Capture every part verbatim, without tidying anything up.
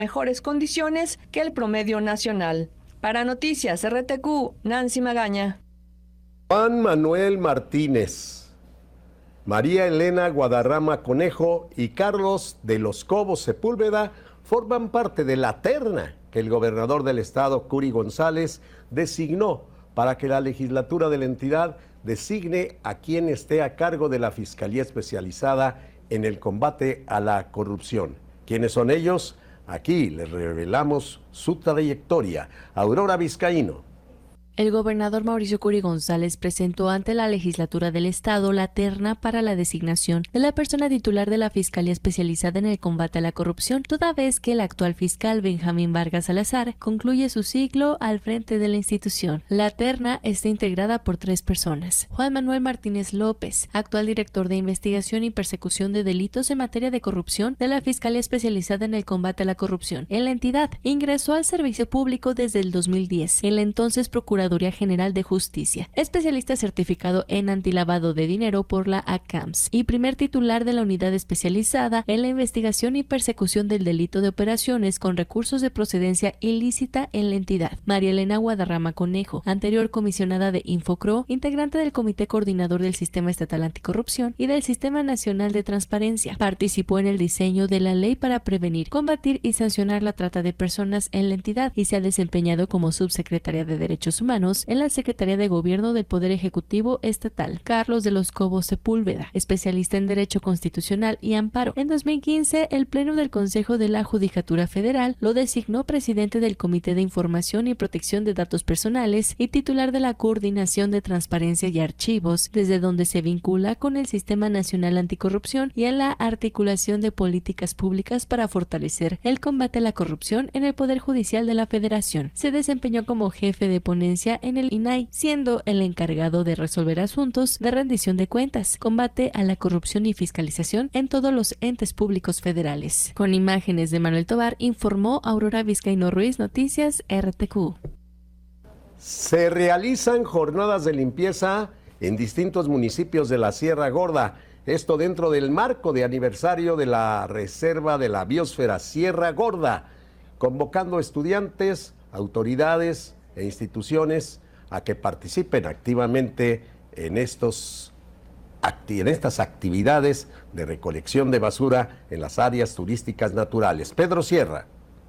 mejores condiciones que el promedio nacional. Para Noticias R T Q, Nancy Magaña. Juan Manuel Martínez, María Elena Guadarrama Conejo y Carlos de los Cobos Sepúlveda forman parte de la terna que el gobernador del estado, Curi González, designó para que la legislatura de la entidad designe a quien esté a cargo de la Fiscalía Especializada en el combate a la corrupción. ¿Quiénes son ellos? Aquí les revelamos su trayectoria. Aurora Vizcaíno. El gobernador Mauricio Curi González presentó ante la legislatura del estado la terna para la designación de la persona titular de la Fiscalía Especializada en el combate a la corrupción, toda vez que el actual fiscal Benjamín Vargas Salazar concluye su ciclo al frente de la institución. La terna está integrada por tres personas. Juan Manuel Martínez López, actual director de investigación y persecución de delitos en materia de corrupción de la Fiscalía Especializada en el combate a la corrupción en la entidad, ingresó al servicio público desde el dos mil diez, en la entonces Procuraduría General de Justicia, especialista certificado en antilavado de dinero por la A C A M S y primer titular de la unidad especializada en la investigación y persecución del delito de operaciones con recursos de procedencia ilícita en la entidad. María Elena Guadarrama Conejo, anterior comisionada de Infocro, integrante del Comité Coordinador del Sistema Estatal Anticorrupción y del Sistema Nacional de Transparencia, participó en el diseño de la ley para prevenir, combatir y sancionar la trata de personas en la entidad y se ha desempeñado como subsecretaria de Derechos Humanos en la Secretaría de Gobierno del Poder Ejecutivo Estatal. Carlos de los Cobos Sepúlveda, especialista en Derecho Constitucional y Amparo. En dos mil quince, el Pleno del Consejo de la Judicatura Federal lo designó presidente del Comité de Información y Protección de Datos Personales y titular de la Coordinación de Transparencia y Archivos, desde donde se vincula con el Sistema Nacional Anticorrupción y en la articulación de políticas públicas para fortalecer el combate a la corrupción en el Poder Judicial de la Federación. Se desempeñó como jefe de ponencia en el I N A I, siendo el encargado de resolver asuntos de rendición de cuentas, combate a la corrupción y fiscalización en todos los entes públicos federales. Con imágenes de Manuel Tobar, informó Aurora Vizcaíno Ruiz, Noticias R T Q. Se realizan jornadas de limpieza en distintos municipios de la Sierra Gorda. Esto dentro del marco de aniversario de la Reserva de la Biosfera Sierra Gorda, convocando estudiantes, autoridades e instituciones a que participen activamente en, estos, en estas actividades de recolección de basura en las áreas turísticas naturales. Pedro Sierra.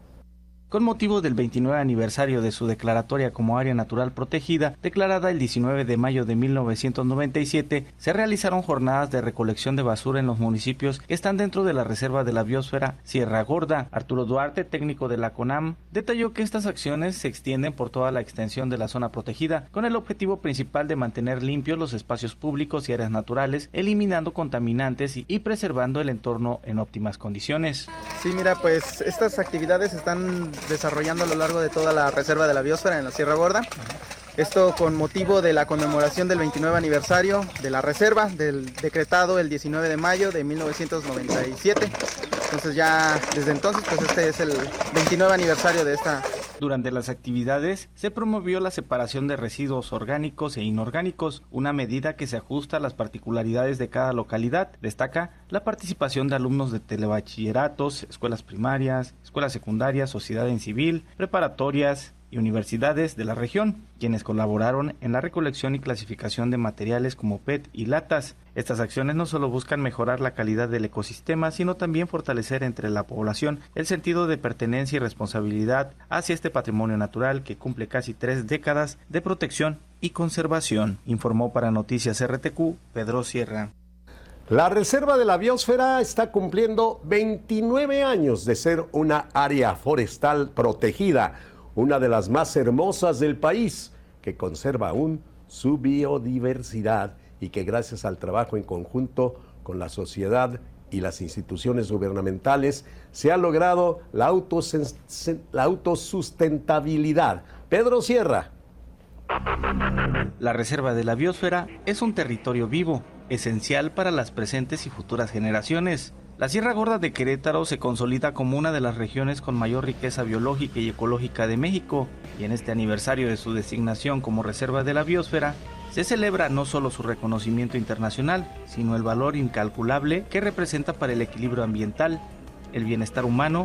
Con motivo del veintinueve aniversario de su declaratoria como área natural protegida, declarada el diecinueve de mayo de mil novecientos noventa y siete, se realizaron jornadas de recolección de basura en los municipios que están dentro de la Reserva de la Biosfera Sierra Gorda. Arturo Duarte, técnico de la CONAM, detalló que estas acciones se extienden por toda la extensión de la zona protegida, con el objetivo principal de mantener limpios los espacios públicos y áreas naturales, eliminando contaminantes y, y preservando el entorno en óptimas condiciones. Sí, mira, pues estas actividades están desarrollando a lo largo de toda la Reserva de la Biosfera en la Sierra Gorda. Esto con motivo de la conmemoración del veintinueve aniversario de la Reserva, del decretado el diecinueve de mayo de mil novecientos noventa y siete. Entonces ya desde entonces, pues este es el veintinueve aniversario de esta. Durante las actividades se promovió la separación de residuos orgánicos e inorgánicos, una medida que se ajusta a las particularidades de cada localidad. Destaca la participación de alumnos de telebachilleratos, escuelas primarias, escuelas secundarias, sociedad en civil, preparatorias y universidades de la región, quienes colaboraron en la recolección y clasificación de materiales como P E T y latas. Estas acciones no solo buscan mejorar la calidad del ecosistema, sino también fortalecer entre la población el sentido de pertenencia y responsabilidad hacia este patrimonio natural que cumple casi tres décadas de protección y conservación, informó para Noticias R T Q Pedro Sierra. La Reserva de la Biosfera está cumpliendo veintinueve años de ser una área forestal protegida, una de las más hermosas del país, que conserva aún su biodiversidad y que gracias al trabajo en conjunto con la sociedad y las instituciones gubernamentales se ha logrado la, autosen- la autosustentabilidad. Pedro Sierra. La Reserva de la Biosfera es un territorio vivo, esencial para las presentes y futuras generaciones. La Sierra Gorda de Querétaro se consolida como una de las regiones con mayor riqueza biológica y ecológica de México, y en este aniversario de su designación como Reserva de la Biosfera, se celebra no solo su reconocimiento internacional, sino el valor incalculable que representa para el equilibrio ambiental, el bienestar humano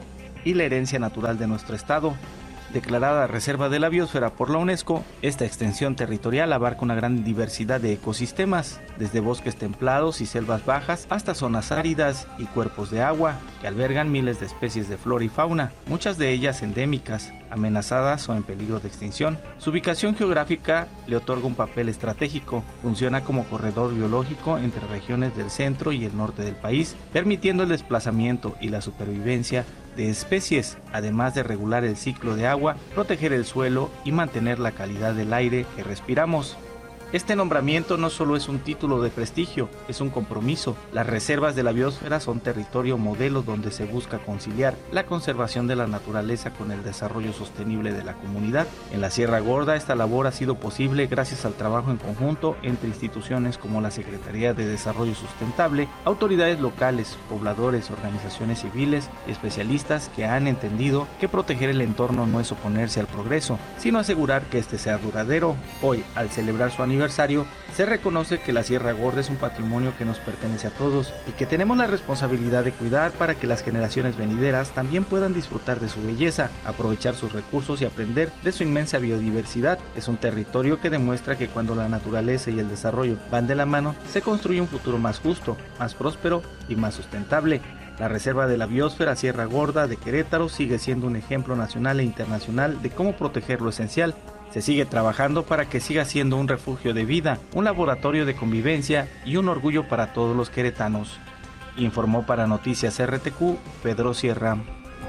y la herencia natural de nuestro estado. Declarada Reserva de la Biosfera por la UNESCO, esta extensión territorial abarca una gran diversidad de ecosistemas, desde bosques templados y selvas bajas hasta zonas áridas y cuerpos de agua, que albergan miles de especies de flora y fauna, muchas de ellas endémicas, amenazadas o en peligro de extinción. Su ubicación geográfica le otorga un papel estratégico, funciona como corredor biológico entre regiones del centro y el norte del país, permitiendo el desplazamiento y la supervivencia de especies, además de regular el ciclo de agua, proteger el suelo y mantener la calidad del aire que respiramos. Este nombramiento no solo es un título de prestigio, es un compromiso. Las reservas de la biosfera son territorio modelo donde se busca conciliar la conservación de la naturaleza con el desarrollo sostenible de la comunidad. En la Sierra Gorda esta labor ha sido posible gracias al trabajo en conjunto entre instituciones como la Secretaría de Desarrollo Sustentable, autoridades locales, pobladores, organizaciones civiles y especialistas que han entendido que proteger el entorno no es oponerse al progreso, sino asegurar que este sea duradero. Hoy, al celebrar su aniversario, aniversario, se reconoce que la Sierra Gorda es un patrimonio que nos pertenece a todos y que tenemos la responsabilidad de cuidar para que las generaciones venideras también puedan disfrutar de su belleza, aprovechar sus recursos y aprender de su inmensa biodiversidad. Es un territorio que demuestra que cuando la naturaleza y el desarrollo van de la mano, se construye un futuro más justo, más próspero y más sustentable. La Reserva de la Biosfera Sierra Gorda de Querétaro sigue siendo un ejemplo nacional e internacional de cómo proteger lo esencial. Se sigue trabajando para que siga siendo un refugio de vida, un laboratorio de convivencia y un orgullo para todos los queretanos. Informó para Noticias R T Q, Pedro Sierra.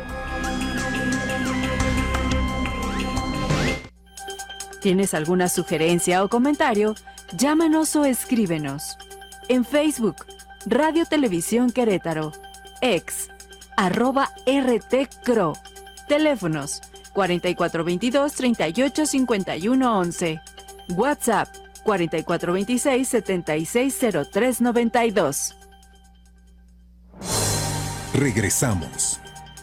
¿Tienes alguna sugerencia o comentario? Llámanos o escríbenos. En Facebook, Radio Televisión Querétaro. Ex, arroba R T C R O. Teléfonos cuarenta y cuatro veintidós, treinta y ocho, cincuenta y uno once. WhatsApp cuarenta y cuatro veintiséis, setenta y seis cero tres noventa y dos. Regresamos.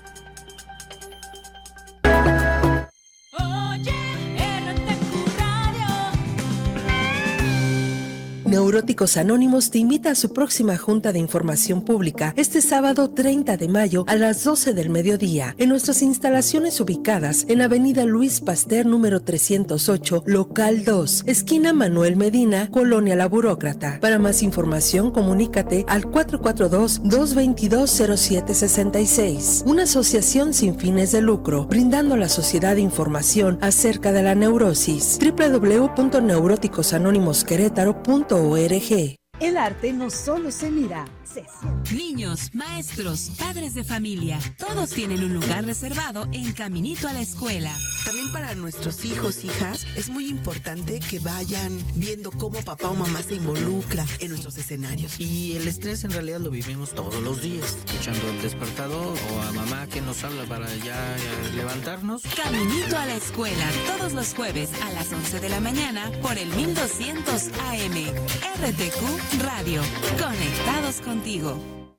Neuróticos Anónimos te invita a su próxima junta de información pública este sábado treinta de mayo a las doce del mediodía en nuestras instalaciones ubicadas en Avenida Luis Pasteur número trescientos ocho, local dos, esquina Manuel Medina, Colonia La Burócrata. Para más información comunícate al cuatro cuatro dos, dos dos dos, cero siete seis seis. Una asociación sin fines de lucro, brindando a la sociedad información acerca de la neurosis. doble u doble u doble u punto neuróticos anónimos querétaro punto org. El arte no solo se mira, se siente. Niños, maestros, padres de familia, todos tienen un lugar reservado en Caminito a la Escuela. También para nuestros hijos, hijas, es muy importante que vayan viendo cómo papá o mamá se involucra en nuestros escenarios. Y el estrés en realidad lo vivimos todos los días, escuchando el despertador o a mamá que nos habla para ya, ya levantarnos. Caminito a la Escuela, todos los jueves a las once de la mañana por el mil doscientos A M. R T Q Radio, conectados contigo.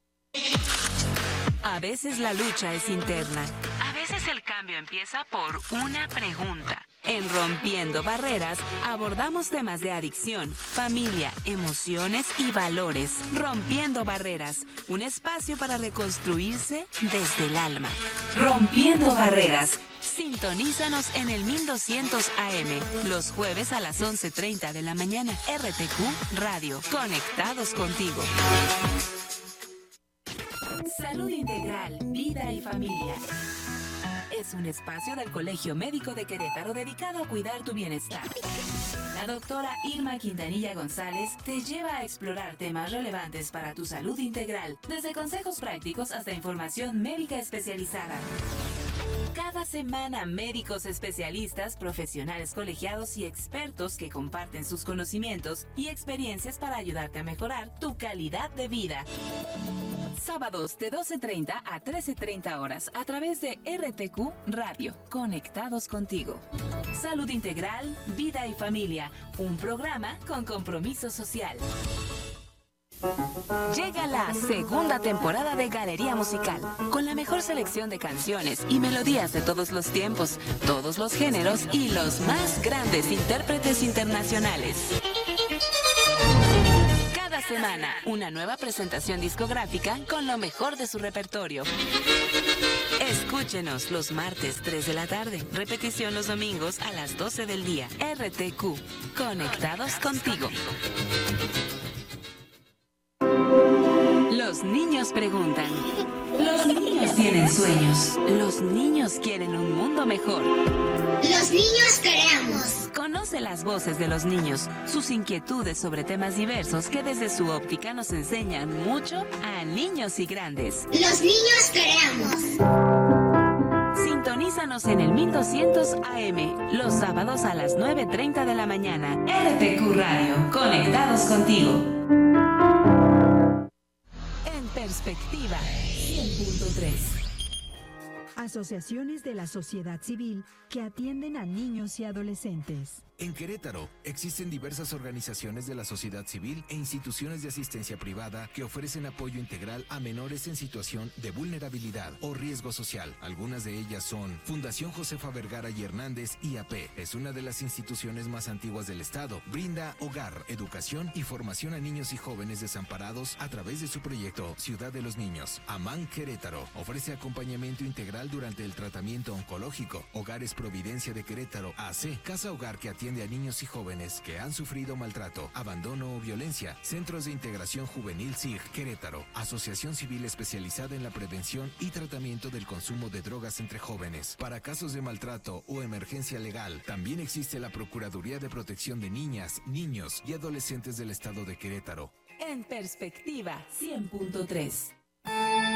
A veces la lucha es interna. A veces el cambio empieza por una pregunta. En Rompiendo Barreras abordamos temas de adicción, familia, emociones y valores. Rompiendo Barreras, un espacio para reconstruirse desde el alma. Rompiendo Barreras. Sintonízanos en el mil doscientos A M, los jueves a las once treinta de la mañana. R T Q Radio, conectados contigo. Salud Integral, Vida y Familia. Es un espacio del Colegio Médico de Querétaro dedicado a cuidar tu bienestar. La doctora Irma Quintanilla González te lleva a explorar temas relevantes para tu salud integral, desde consejos prácticos hasta información médica especializada. Cada semana, médicos especialistas, profesionales colegiados y expertos que comparten sus conocimientos y experiencias para ayudarte a mejorar tu calidad de vida. Sábados de doce treinta a trece treinta horas a través de R T Q Radio, conectados contigo. Salud Integral, Vida y Familia, un programa con compromiso social. Llega la segunda temporada de Galería Musical, con la mejor selección de canciones y melodías de todos los tiempos, todos los géneros y los más grandes intérpretes internacionales. Cada semana, una nueva presentación discográfica con lo mejor de su repertorio. Escúchenos los martes tres de la tarde, repetición los domingos a las doce del día. R T Q, conectados contigo. Los niños preguntan. Los niños tienen sueños. Los niños quieren un mundo mejor. Los niños creamos. Conoce las voces de los niños, sus inquietudes sobre temas diversos que desde su óptica nos enseñan mucho a niños y grandes. Los niños creamos. Sintonízanos en el mil doscientos A M, los sábados a las nueve treinta de la mañana. R T Q Radio, conectados contigo. En perspectiva, cien punto tres. Asociaciones de la sociedad civil que atienden a niños y adolescentes. En Querétaro existen diversas organizaciones de la sociedad civil e instituciones de asistencia privada que ofrecen apoyo integral a menores en situación de vulnerabilidad o riesgo social. Algunas de ellas son Fundación Josefa Vergara y Hernández I A P. Es una de las instituciones más antiguas del estado. Brinda hogar, educación y formación a niños y jóvenes desamparados a través de su proyecto Ciudad de los Niños. Amán Querétaro ofrece acompañamiento integral durante el tratamiento oncológico. Hogares Providencia de Querétaro A C, casa hogar que atiende a niños y jóvenes que han sufrido maltrato, abandono o violencia. Centros de Integración Juvenil S I G Querétaro, asociación civil especializada en la prevención y tratamiento del consumo de drogas entre jóvenes. Para casos de maltrato o emergencia legal, también existe la Procuraduría de Protección de Niñas, Niños y Adolescentes del Estado de Querétaro. En perspectiva, cien punto tres.